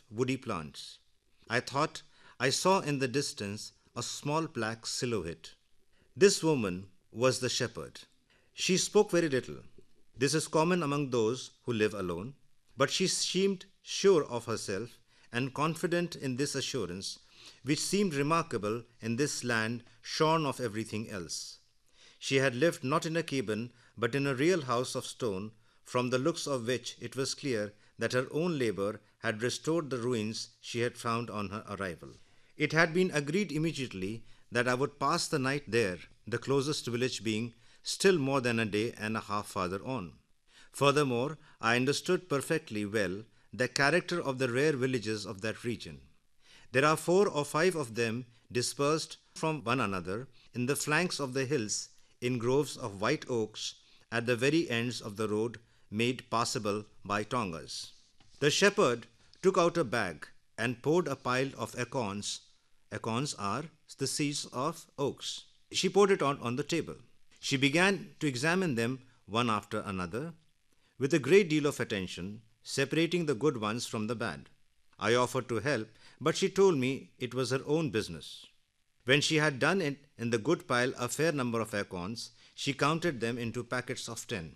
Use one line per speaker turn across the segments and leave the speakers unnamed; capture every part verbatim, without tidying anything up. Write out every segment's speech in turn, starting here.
woody plants. I thought I saw in the distance a small black silhouette. This woman was the shepherd. She spoke very little. This is common among those who live alone, but she seemed sure of herself and confident in this assurance, which seemed remarkable in this land shorn of everything else. She had lived not in a cabin, but in a real house of stone, from the looks of which it was clear that her own labor had restored the ruins she had found on her arrival. It had been agreed immediately that I would pass the night there, the closest village being still more than a day and a half farther on. Furthermore, I understood perfectly well the character of the rare villages of that region. There are four or five of them dispersed from one another in the flanks of the hills in groves of white oaks at the very ends of the road made passable by tongas. The shepherd took out a bag and poured a pile of acorns. Acorns are the seeds of oaks. She poured it on on the table. She began to examine them one after another with a great deal of attention, separating the good ones from the bad. I offered to help, but she told me it was her own business. When she had done it in the good pile a fair number of acorns, she counted them into packets of ten.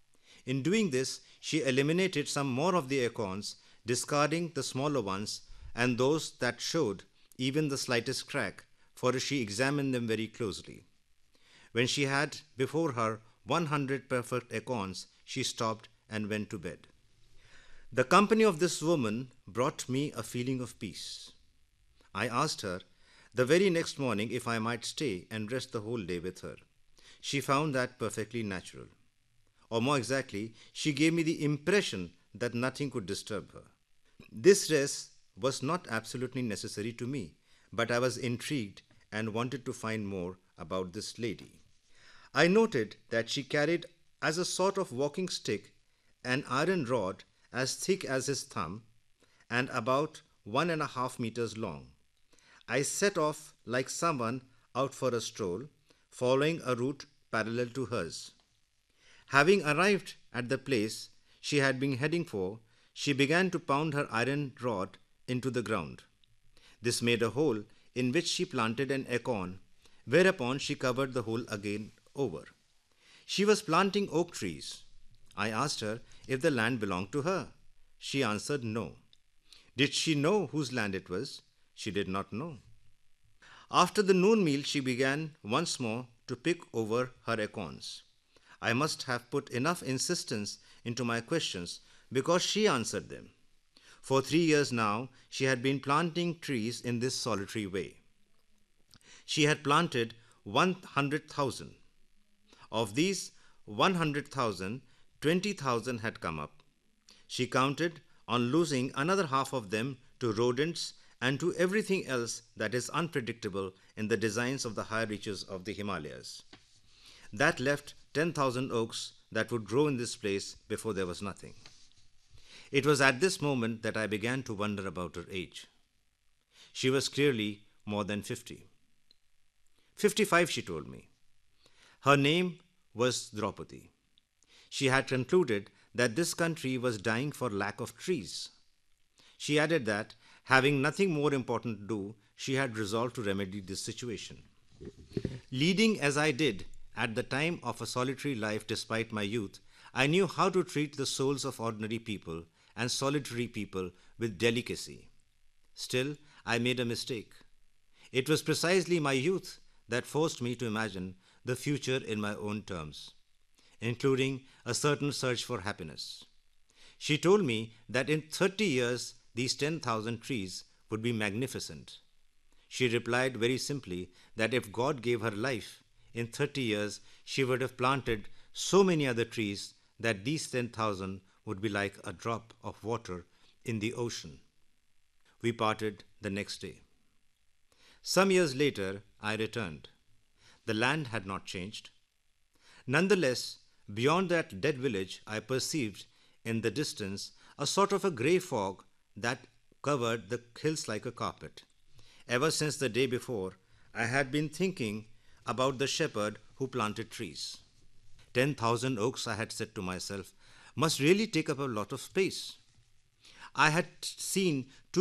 In doing this, she eliminated some more of the acorns, discarding the smaller ones and those that showed even the slightest crack, for she examined them very closely. When she had before her one hundred perfect acorns, she stopped and went to bed. The company of this woman brought me a feeling of peace. I asked her the very next morning if I might stay and rest the whole day with her. She found that perfectly natural. Or more exactly, she gave me the impression that nothing could disturb her. This rest was not absolutely necessary to me, but I was intrigued and wanted to find more about this lady. I noted that she carried as a sort of walking stick an iron rod as thick as his thumb and about one and a half meters long. I set off like someone out for a stroll, following a route parallel to hers. Having arrived at the place she had been heading for, she began to pound her iron rod into the ground. This made a hole in which she planted an acorn, whereupon she covered the hole again over. She was planting oak trees. I asked her if the land belonged to her. She answered no. Did she know whose land it was? She did not know. After the noon meal, she began once more to pick over her acorns. I must have put enough insistence into my questions because she answered them. For three years now, she had been planting trees in this solitary way. She had planted one hundred thousand. Of these one hundred thousand, twenty thousand had come up. She counted on losing another half of them to rodents and to everything else that is unpredictable in the designs of the high reaches of the Himalayas. That left ten thousand oaks that would grow in this place before there was nothing. It was at this moment that I began to wonder about her age. She was clearly more than fifty. Fifty-five, she told me. Her name was Draupadi. She had concluded that this country was dying for lack of trees. She added that, having nothing more important to do, she had resolved to remedy this situation. Leading as I did at the time of a solitary life despite my youth, I knew how to treat the souls of ordinary people and solitary people with delicacy. Still, I made a mistake. It was precisely my youth that forced me to imagine the future in my own terms, including a certain search for happiness. She told me that in thirty years, these ten thousand trees would be magnificent. She replied very simply that if God gave her life, in thirty years she would have planted so many other trees that these ten thousand would be like a drop of water in the ocean. We parted the next day. Some years later, I returned. The land had not changed. Nonetheless, beyond that dead village, I perceived in the distance a sort of a grey fog that covered the hills like a carpet. Ever since the day before, I had been thinking about the shepherd who planted trees. Ten thousand oaks, I had said to myself, must really take up a lot of space. I had seen too